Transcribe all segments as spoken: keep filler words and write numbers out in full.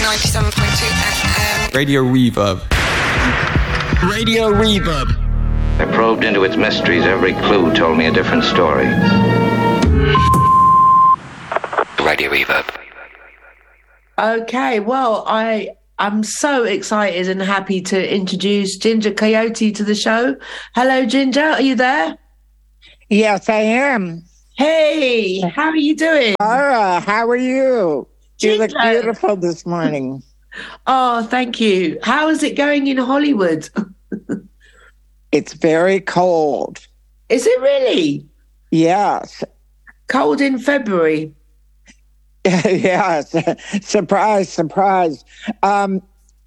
ninety-seven point two F M. Radio Reverb. Radio Reverb. I probed into its mysteries. Every clue told me a different story. Radio Reverb. Okay, well, I I'm so excited and happy to introduce Ginger Coyote to the show. Hello, Ginger. Are you there? Yes, I am. Hey, how are you doing? Laura, how are you? Ginger. You look beautiful this morning. Oh, thank you. How is it going in Hollywood? It's very cold. Is it really? Yes. Cold in February? Yes. Surprise, surprise. Um,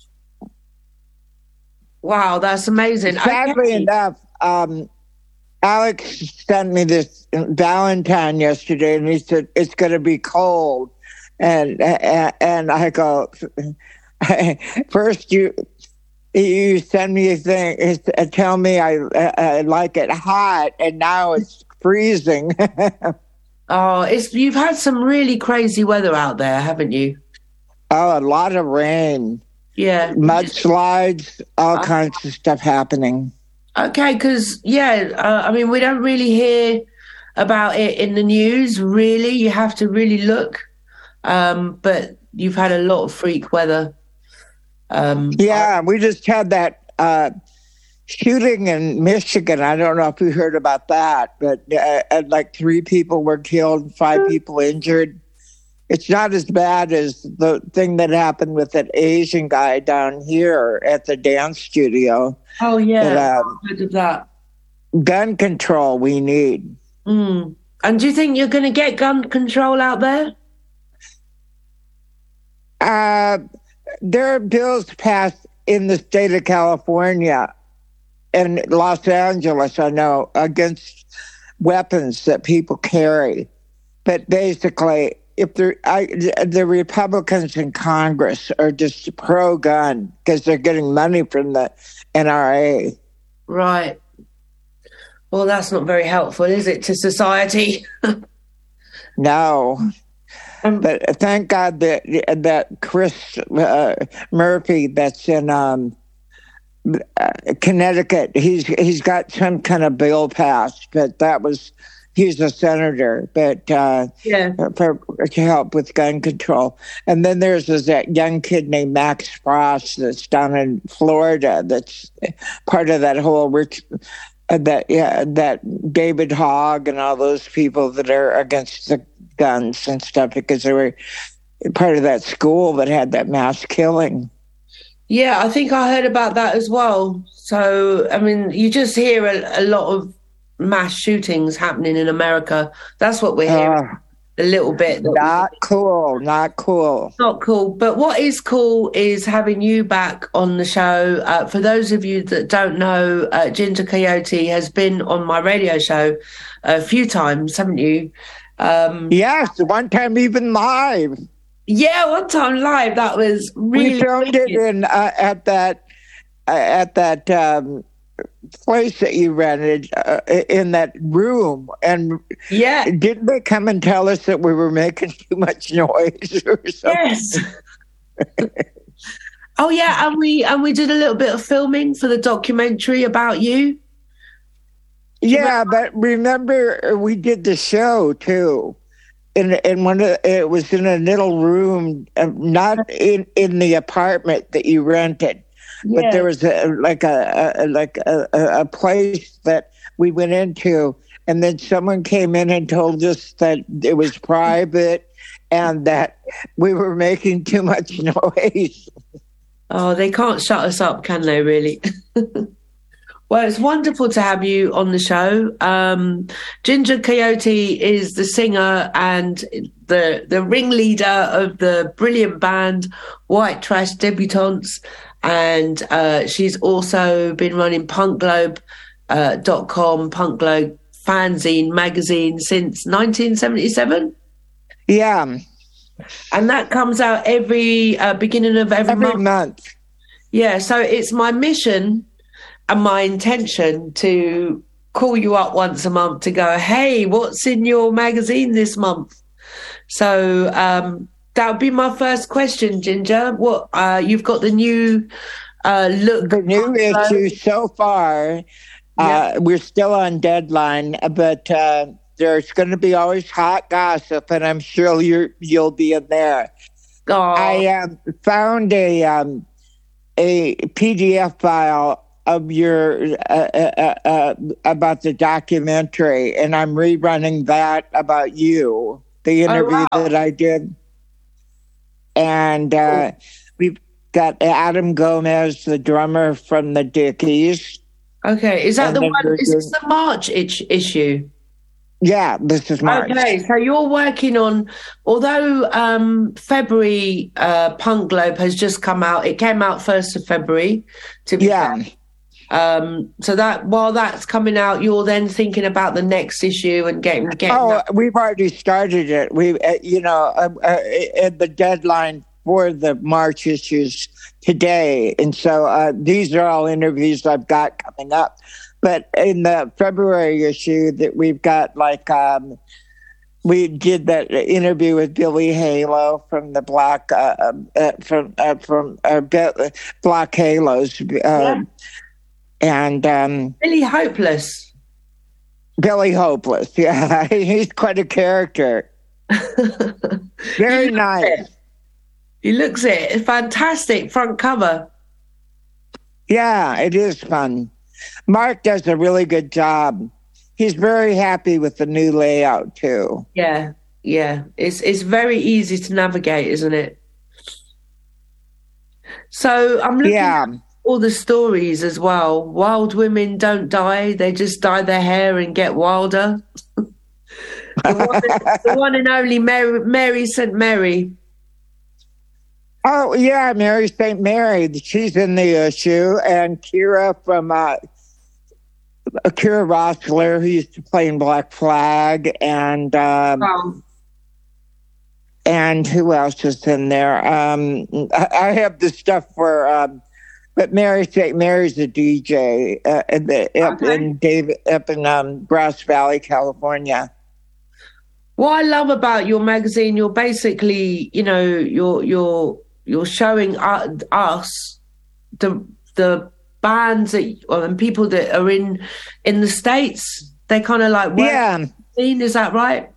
wow, that's amazing. Sadly okay. enough, um, Alex sent me this Valentine yesterday, and he said, it's going to be cold. And, and, and I go, first you... You send me a thing, uh, tell me I, uh, I like it hot, and now it's freezing. Oh, it's you've had some really crazy weather out there, haven't you? Oh, a lot of rain. Yeah. Mudslides, all uh, kinds of stuff happening. Okay, because, yeah, uh, I mean, we don't really hear about it in the news, really. You have to really look. Um, but you've had a lot of freak weather. Um, yeah, we just had that uh, shooting in Michigan. I don't know if you heard about that, but uh, like three people were killed, five people injured. It's not as bad as the thing that happened with that Asian guy down here at the dance studio. Oh, yeah. But, um, I've heard of that. Gun control we need. Mm. And do you think you're going to get gun control out there? Uh... There are bills passed in the state of California and Los Angeles, I know, against weapons that people carry. But basically, if they're, I, the Republicans in Congress are just pro-gun because they're getting money from the N R A. Right. Well, that's not very helpful, is it, to society? No. Um, But thank God that that Chris uh, Murphy, that's in um, uh, Connecticut, he's he's got some kind of bill passed. But that was he's a senator, but uh, yeah, for, to help with gun control. And then there's this, that young kid named Max Frost that's down in Florida. That's part of that whole rich. Uh, that yeah, that David Hogg and all those people that are against the guns and stuff because they were part of that school that had that mass killing. Yeah, I think I heard about that as well. So, I mean, you just hear a, a lot of mass shootings happening in America. That's what we're hearing. Uh, a little bit. Not cool, not cool. Not cool. But what is cool is having you back on the show. Uh, for those of you that don't know, uh, Ginger Coyote has been on my radio show a few times, haven't you? Um, yes, one time even live. Yeah, one time live. That was really. We filmed it in uh, at that uh, at that um, place that you rented uh, in that room, and yeah, didn't they come and tell us that we were making too much noise or something? Yes. Oh yeah, and we and we did a little bit of filming for the documentary about you. Yeah, but remember we did the show too, in in one of it was in a little room, uh, not in, in the apartment that you rented, yeah. But there was a, like a, a like a, a place that we went into, and then someone came in and told us that it was private and that we were making too much noise. Oh, they can't shut us up, can they? Really? Well, it's wonderful to have you on the show. Um, Ginger Coyote is the singer and the the ringleader of the brilliant band White Trash Debutantes, and uh, she's also been running punk globe dot com, uh, Punk Globe fanzine magazine since nineteen seventy-seven. Yeah. And that comes out every uh, beginning of every, every month. month. Yeah, so it's my mission and my intention to call you up once a month to go, hey, what's in your magazine this month? So um, that would be my first question, Ginger. What uh, you've got the new uh, look. The new issue so far. Yeah. Uh, we're still on deadline, but uh, there's going to be always hot gossip, and I'm sure you're, you'll be in there. Oh. I um, found a um, a P D F file of your uh, uh, uh, about the documentary, and I'm rerunning that about you, the interview oh, wow. that I did, and uh, we've got Adam Gomez, the drummer from the Dickies. Okay, is that and the one? doing, Is this the March itch issue? Yeah, this is March. Okay, so you're working on, although um, February uh, Punk Globe has just come out, it came out first of February, to be Yeah. fair. Um, so that while that's coming out, you're then thinking about the next issue and getting getting. Oh, that. we've already started it. We, uh, you know, uh, uh, at the deadline for the March issues today, and so uh, these are all interviews I've got coming up. But in the February issue, that we've got like um, we did that interview with Billy Halo from the Black uh, uh, from uh, from uh, Black Halos. Uh, Yeah. And um, Really hopeless. Billy Hopeless, yeah, he's quite a character. Very He looks nice. it. He looks it. Fantastic front cover. Yeah, it is fun. Mark does a really good job. He's very happy with the new layout too. Yeah, yeah. It's it's very easy to navigate, isn't it? So I'm looking Yeah. at all the stories as well. Wild women don't die; they just dye their hair and get wilder. the, one, the one and only Mary, Mary Saint Mary. Oh yeah, Mary Saint Mary. She's in the issue, and Kira from uh, Kira Rossler, who used to play in Black Flag, and um, Oh, and who else is in there? Um, I, I have the stuff for, um, but Mary Saint Mary's a D J uh, in the, up Okay. in David, up in um, Grass Valley, California. what I love about your magazine, you're basically, you know, you're you're you're showing u- us the the bands that or, and people that are in in the States. They kind of like work Yeah. scene. Is that right?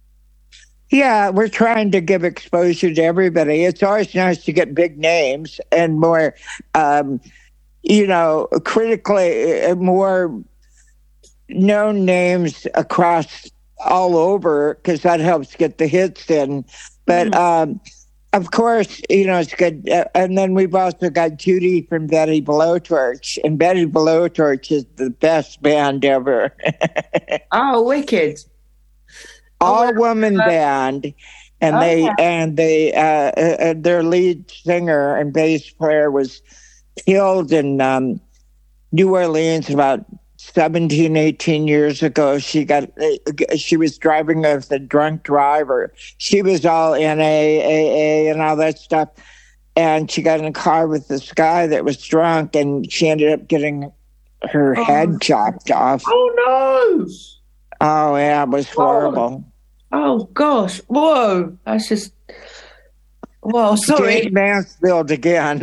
Yeah, we're trying to give exposure to everybody. It's always nice to get big names and more, um, you know, critically uh, more known names across all over, because that helps get the hits in. But Mm. um, of course, you know, it's good. Uh, and then we've also got Judy from Betty Blowtorch, and Betty Blowtorch is the best band ever. Oh, wicked! All woman band, and Oh, they yeah. and they uh, uh, their lead singer and bass player was killed in um, New Orleans about seventeen, eighteen years ago. She got uh, she was driving as a drunk driver. She was all N A A A and all that stuff, and she got in a car with this guy that was drunk, and she ended up getting her Oh. head chopped off. Oh no! Oh yeah, it was horrible. Oh gosh! Whoa! That's just. Whoa! Sorry. Jane Mansfield again.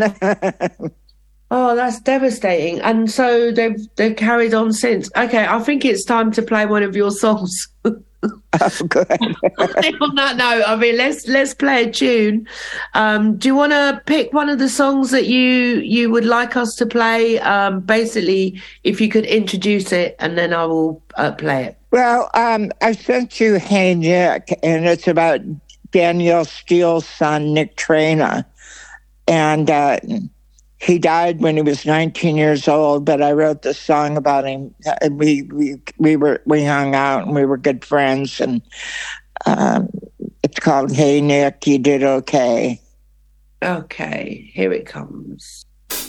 Oh, that's devastating. And so they've they've carried on since. Okay, I think it's time to play one of your songs. Oh, good. On that note, I mean, let's let's play a tune. Um, do you want to pick one of the songs that you you would like us to play? Um, basically, if you could introduce it, and then I will uh, play it. Well, um, I sent you Hey Nick, and it's about Danielle Steele's son, Nick Traina. And uh, he died when he was nineteen years old, but I wrote this song about him. Uh, We we we were we hung out and we were good friends, and um, it's called Hey Nick, You Did Okay. Okay, here it comes.